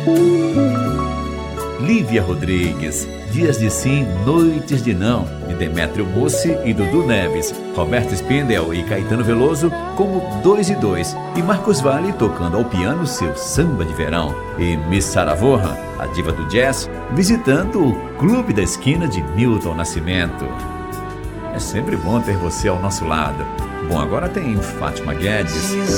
Lívia Rodrigues, Dias de Sim, Noites de Não, de Demétrio Mussi e Dudu Neves, Roberto Spindel e Caetano Veloso como 2 e 2, e Marcos Valle tocando ao piano seu samba de verão, e Miss Sarah Vaughan, a diva do jazz, visitando o Clube da Esquina de Milton Nascimento. É sempre bom ter você ao nosso lado. Bom, agora tem Fátima Guedes.